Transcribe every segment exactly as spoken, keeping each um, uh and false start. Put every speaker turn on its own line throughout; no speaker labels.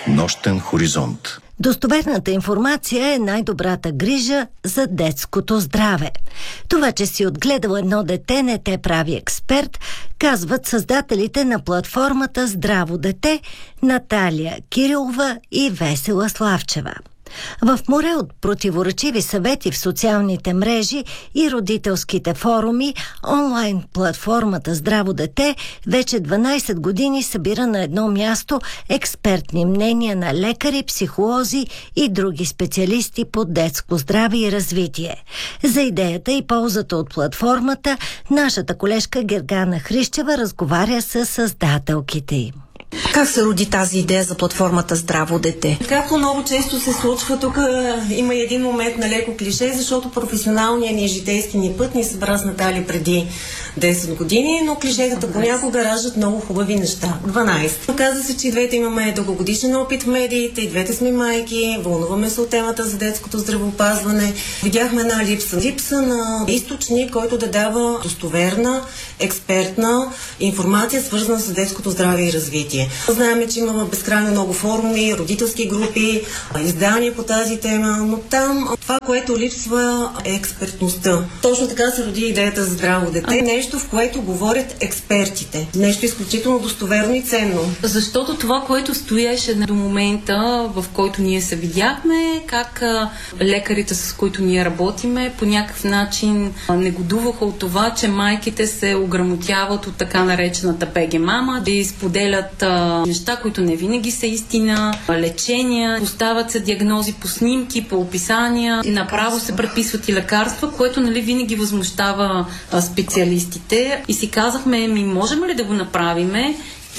Нощен хоризонт.
Достоверната информация е най-добрата грижа за детското здраве. Това, че си отгледал едно дете, не те прави експерт, казват създателите на платформата Здраво дете Наталия Кирилова и Весела Славчева. В море от противоречиви съвети в социалните мрежи и родителските форуми, онлайн платформата Здраво дете вече дванайсет години събира на едно място експертни мнения на лекари, психолози и други специалисти по детско здраве и развитие. За идеята и ползата от платформата, нашата колежка Гергана Хрищева разговаря с създателките им.
Как се роди тази идея за платформата Здраво дете?
Както много често се случва, тук има един момент на леко клише, защото професионалният ни житейски ни път ни събра с Натали преди десет години, но клишетата понякога раждат много хубави неща. дванайсет. Оказва се, че и двете имаме дългогодишен опит в медиите, и двете сме майки, вълнуваме се от темата за детското здравеопазване. Видяхме една липса. Липса на източник, който да дава достоверна, експертна информация, свързана с детското здраве и развитие. Знаем, че имаме безкрайно много форуми, родителски групи, издания по тази тема, но там това, което липсва, е експертността. Точно така се роди идеята за Здраво дете. Нещо, в което говорят експертите. Нещо изключително достоверно и ценно.
Защото това, което стоеше до момента, в който ние се видяхме, как лекарите, с които ние работиме, по някакъв начин негодуваха от това, че майките се ограмотяват от така наречената Б Г мама, да изподелят неща, които не винаги са истина, лечения, поставят се диагнози по снимки, по описания, направо се предписват и лекарства, което нали винаги възмущава специалистите. И си казахме, ми можем ли да го направиме?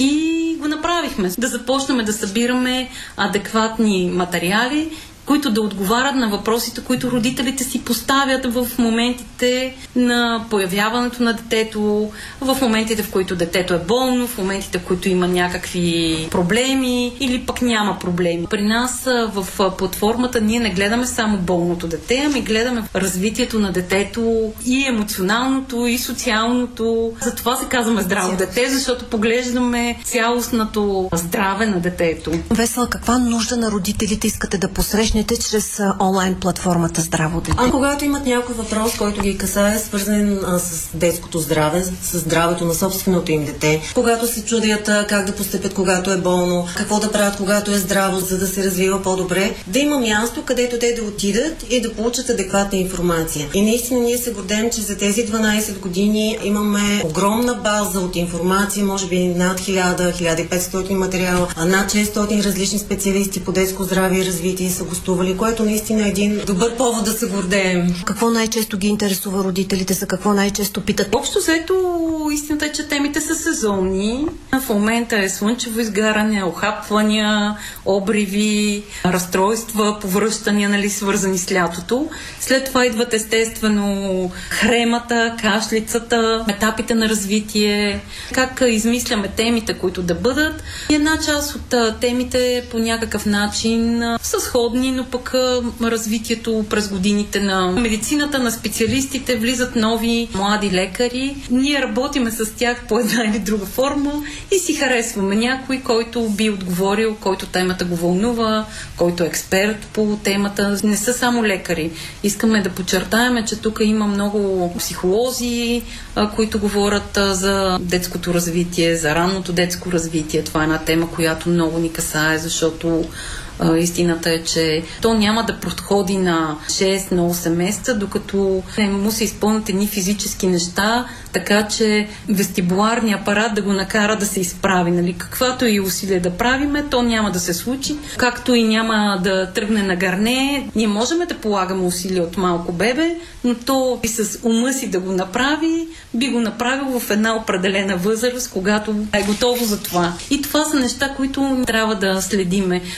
И го направихме. Да започнем да събираме адекватни материали, които да отговарят на въпросите, които родителите си поставят в моментите на появяването на детето, в моментите, в които детето е болно, в моментите, в които има някакви проблеми или пък няма проблеми. При нас в платформата ние не гледаме само болното дете, ами гледаме развитието на детето и емоционалното, и социалното. Затова се казваме Здраво дете, защото поглеждаме цялостното здраве на детето.
Весела, каква нужда на родителите искате да посрещнете чрез онлайн платформата Здраво дете?
А когато имат някой въпрос, който ги касае, свързан а, с детското здраве, с здравето на собственото им дете, когато се чудят а, как да постъпят, когато е болно, какво да правят, когато е здраво, за да се развива по-добре, да има място, където те да отидат и да получат адекватна информация. И наистина ние се гордеем, че за тези дванайсет години имаме огромна база от информация, може би над хиляда, хиляда и петстотин материала, а над шестстотин различни специалисти по детско здраве и развитие са гостували, което наистина е един добър повод да се гордеем.
Какво най-често ги интересува родителите, за какво най-често питат?
Общо взето, истината е, че темите са сезонни. В момента е слънчево изгаряне, охапвания, обриви, разстройства, повръщания, нали, свързани с лятото. След това идват естествено хремата, кашлицата, етапите на развитие, как измисляме темите, които да бъдат. И една част от темите по някакъв начин са сходни, но пък развитието през годините на медицината, на специалистите, влизат нови млади лекари. Ние работиме с тях по една или друга форма и си харесваме някой, който би отговорил, който темата го вълнува, който е експерт по темата. Не са само лекари. Искаме да подчертаем, че тук има много психолози, които говорят за детското развитие, за ранното детско развитие. Това е една тема, която много ни касае, защото истината е, че то няма да подходи на шест на осем месеца, докато не му се изпълнят едни физически неща, така че вестибуларният апарат да го накара да се изправи. Нали? Каквато и усилие да правиме, то няма да се случи. Както и няма да тръгне на гърне, ние можем да полагаме усилия от малко бебе, но то и с ума си да го направи, би го направил в една определена възраст, когато е готово за това. И това са неща, които трябва да следиме. Като много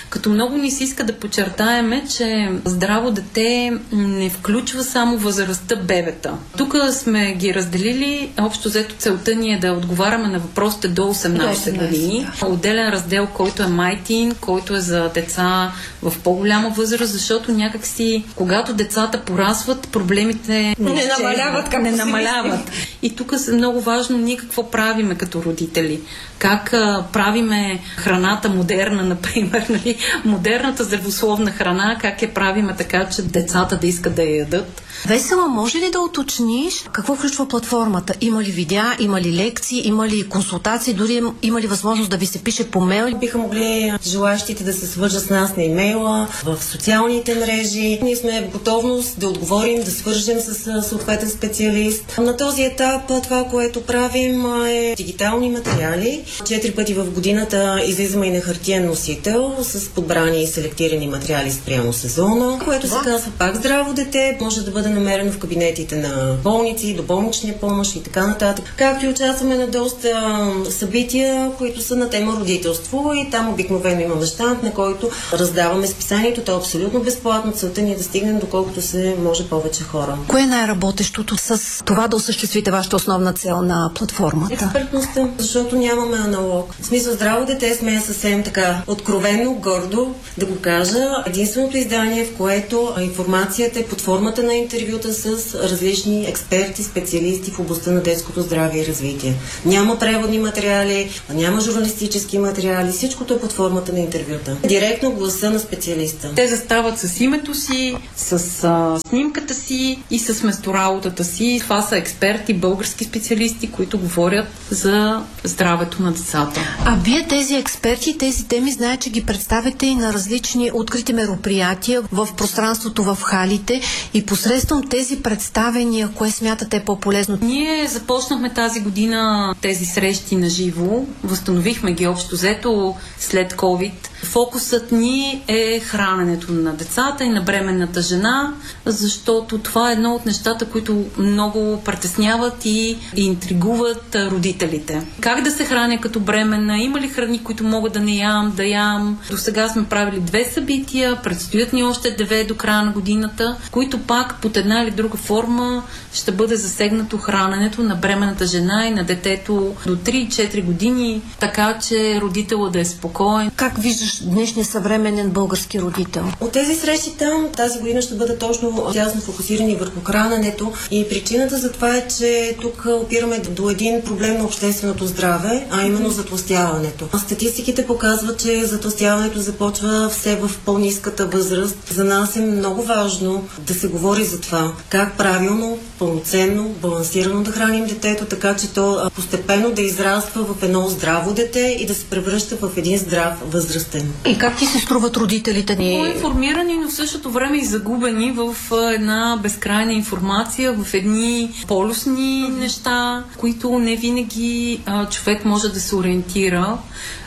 Много ни се иска да подчертаеме, че здраво дете не включва само възрастта бебета. Тук сме ги разделили. Общо взето целта ни е да отговаряме на въпросите до осемнайсет години. Да. Отделен раздел, който е майтин, който е за деца в по-голяма възраст, защото някакси, когато децата порасват, проблемите не,
не намаляват.
Не намаляват. И тук е много важно ние какво правиме като родители. Как а, правиме храната модерна, например, нали? Модерната здравословна храна, как я правиме така, че децата да искат да я ядат.
Весела, може ли да уточниш какво включва платформата? Има ли видеа, има ли лекции, има ли консултации, дори има ли възможност да ви се пише по мейл?
Биха могли желаящите да се свържат с нас на имейла, в социалните мрежи. Ние сме в готовност да отговорим, да свържем с съответен специалист. На този етап това, което правим, е дигитални материали. Четири пъти в годината излизаме и на хартиен носител с подбрани и селектирани материали спрямо сезона, което се казва пак здраво дете. Може да бъде намерено в кабинетите на болници, до болничния помощ и така нататък. Както и участваме на доста събития, които са на тема родителство, и там обикновено имаме щанд, на който раздаваме списанието. То е абсолютно безплатно. Целта ни е да стигнем доколкото се може повече хора.
Кое е най-работещото с това да осъществите вашата основна цел на платформата?
Експертността, защото нямаме аналог. В смисъл, здраво дете сме съвсем така откровенно, гордо да го кажа. Единственото издание, в което информацията е под формата на интервюта с различни експерти, специалисти в областта на детското здраве и развитие. Няма преводни материали, няма журналистически материали, всичкото е под формата на интервюта. Директно гласа на специалиста.
Те застават с името си, с а, снимката си и с местоработата си. Това са експерти, български специалисти, които говорят за здравето на децата.
А вие тези експерти, тези теми, знаете, че ги представяте и на различни открити мероприятия в пространството, в халите, и посредством тези представения, кое смятате по-полезно?
Ние започнахме тази година тези срещи на живо, възстановихме ги общо взето след COVID. Фокусът ни е храненето на децата и на бременната жена, защото това е едно от нещата, които много притесняват и интригуват родителите. Как да се храня като бременна? Има ли храни, които мога да не ям, да ям? До сега сме правили две събития, предстоят ни още две до края на годината, които пак под една или друга форма ще бъде засегнато храненето на бременната жена и на детето до три-четири години, така че родителът да е спокоен.
Как виждаш днешния съвременен български родител?
От тези срещи там тази година ще бъдат точно тясно фокусирани върху храненето, и причината за това е, че тук опираме до един проблем на общественото здраве, а именно затлъстяването. Статистиките показват, че затлъстяването започва все в по-ниската възраст. За нас е много важно да се говори за това, как правилно, пълноценно, балансирано да храним детето, така че то постепенно да израства в едно здраво дете и да се превръща в един здрав възрастен.
И как ти се струват родителите ни?
По-информирани, но в същото време и загубени в една безкрайна информация, в едни полюсни mm-hmm. неща, които не винаги а, човек може да се ориентира.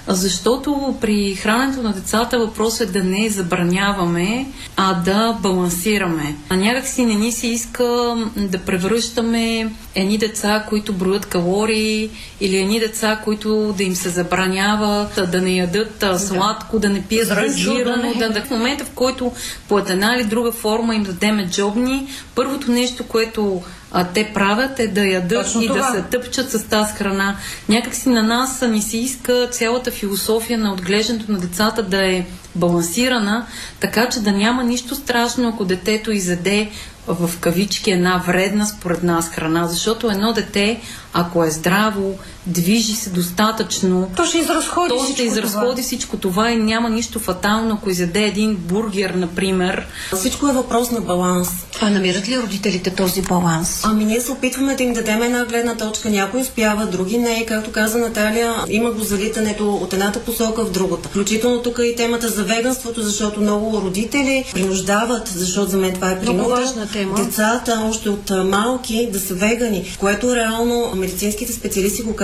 Защото при храненето на децата въпросът е да не забраняваме, а да балансираме. А някак си не ни се иска да превръщаме едни деца, които броят калории, или едни деца, които да им се забраняват да не ядат сладко, да не пият газирано. Да, да, в момента, в който по една или друга форма им дадеме джобни, първото нещо, което а те правят е да ядат точно и това. Да се тъпчат с тази храна. Някак си на нас ни се иска цялата философия на отглеждането на децата да е балансирана, така че да няма нищо страшно, ако детето изяде в кавички една вредна според нас храна, защото едно дете, ако е здраво, движи се достатъчно,
то ще изразходи,
то ще изразходи това. всичко това и няма нищо фатално, ако изяде един бургер, например.
Всичко е въпрос на баланс.
А намират ли родителите този баланс?
Ами ние се опитваме да им дадем една гледна точка. Някои успяват, други не. Както каза Наталия, има го залитането от едната посока в другата. Включително тук и темата за веганството, защото много родители принуждават, защото за мен това е принуда, децата още от малки да са вегани, което реално медицинските специалисти го казват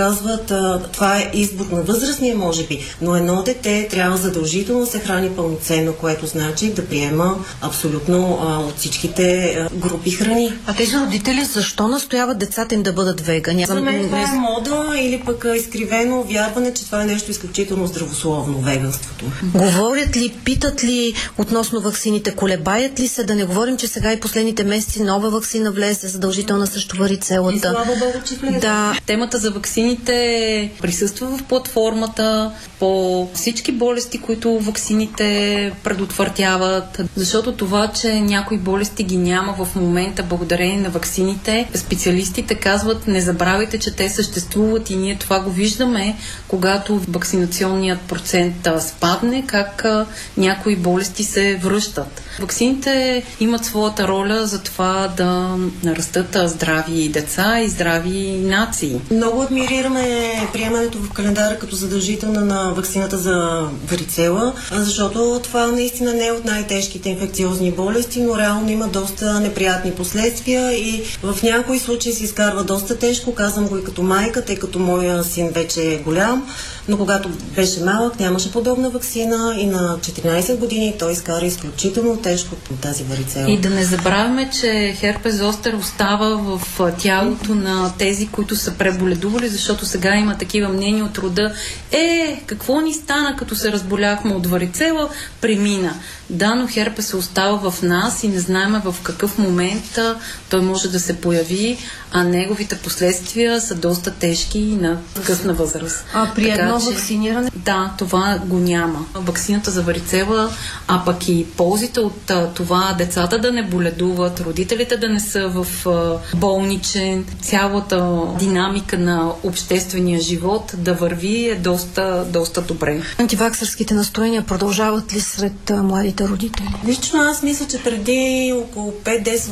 казват, а, това е избор на възрастния, може би, но едно дете трябва задължително да се храни пълноценно, което значи да приема абсолютно а, от всичките а, групи храни.
А тези родители защо настояват децата им да бъдат вегани?
За мен това е мода или пък изкривено вярване, че това е нещо изключително здравословно, веганството.
Говорят ли, питат ли относно ваксините, колебаят ли се? Да не говорим, че сега и последните месеци нова ваксина влезе, задължителна срещу варицелата.
И слава Богу, че влезе.
Да.
Темата за ваксините присъства в платформата по всички болести, които ваксините предотвратяват, защото това, че някои болести ги няма в момента благодарение на ваксините, специалистите казват, не забравяйте, че те съществуват и ние това го виждаме, когато вакцинационният процент спадне, как а, някои болести се връщат. Ваксините имат своята роля за това да растат здрави деца и здрави нации.
Много адмирираме приемането в календара като задължителна на ваксината за варицела, защото това наистина не е от най-тежките инфекциозни болести, но реално има доста неприятни последствия и в някои случаи се изкарва доста тежко. Казвам го и като майка, тъй като моя син вече е голям, но когато беше малък, нямаше подобна ваксина и на четиринайсет години той изкара изключително тежко тази варицела.
И да не забравяме, че херпес зостер остава в тялото на тези, които са преболедували, защото сега има такива мнения от рода: е, какво ни стана, като се разболяхме от варицела, премина. Да, но херпес се остава в нас и не знаем в какъв момент той може да се появи, а неговите последствия са доста тежки на късна възраст.
А при
така,
едно
че,
вакциниране?
Да, това го няма. Ваксината за варицела, а пък и ползите от а, това децата да не боледуват, родителите да не са в а, болничен, цялата динамика на обществения живот да върви е доста, доста добре.
Антиваксърските настроения продължават ли сред а, младите родители?
Лично аз мисля, че преди около пет-десет